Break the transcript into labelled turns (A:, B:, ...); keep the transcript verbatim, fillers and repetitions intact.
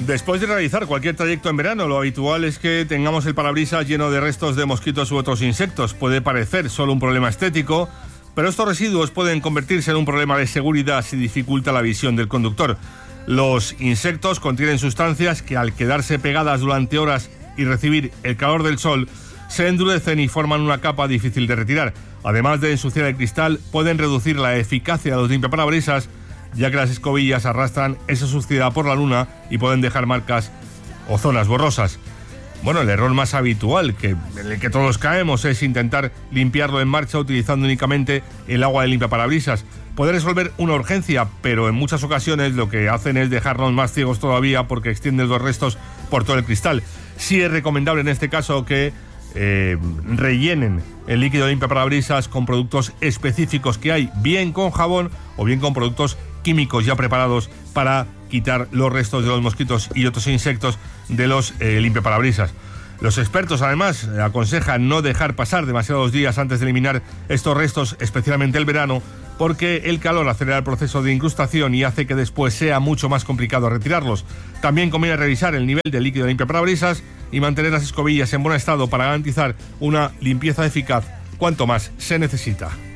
A: Después de realizar cualquier trayecto en verano, lo habitual es que tengamos el parabrisas lleno de restos de mosquitos u otros insectos. Puede parecer solo un problema estético, pero estos residuos pueden convertirse en un problema de seguridad si dificulta la visión del conductor. Los insectos contienen sustancias que, al quedarse pegadas durante horas y recibir el calor del sol, se endurecen y forman una capa difícil de retirar. Además de ensuciar el cristal, pueden reducir la eficacia de los limpiaparabrisas, ya que las escobillas arrastran esa suciedad por la luna y pueden dejar marcas o zonas borrosas. Bueno, el error más habitual que, en el que todos caemos es intentar limpiarlo en marcha utilizando únicamente el agua de limpiaparabrisas. Puede resolver una urgencia, pero en muchas ocasiones lo que hacen es dejarnos más ciegos todavía porque extienden los restos por todo el cristal. Sí es recomendable en este caso que eh, rellenen el líquido de limpiaparabrisas con productos específicos que hay, bien con jabón o bien con productos químicos ya preparados para quitar los restos de los mosquitos y otros insectos de los eh, limpiaparabrisas. Los expertos además aconsejan no dejar pasar demasiados días antes de eliminar estos restos, especialmente el verano, porque el calor acelera el proceso de incrustación y hace que después sea mucho más complicado retirarlos. También conviene revisar el nivel de líquido de limpiaparabrisas y mantener las escobillas en buen estado para garantizar una limpieza eficaz cuanto más se necesita.